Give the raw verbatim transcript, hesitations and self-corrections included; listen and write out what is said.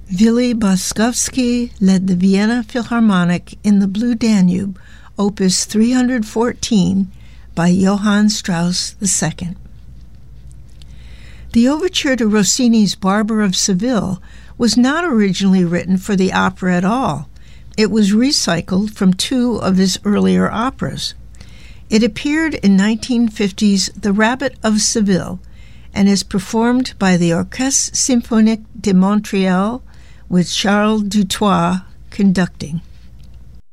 Willy Boskovsky led the Vienna Philharmonic in the Blue Danube, Opus three hundred fourteen, by Johann Strauss the Second. The overture to Rossini's Barber of Seville was not originally written for the opera at all. It was recycled from two of his earlier operas. It appeared in nineteen fifty's The Rabbit of Seville and is performed by the Orchestre Symphonique de Montréal with Charles Dutoit conducting.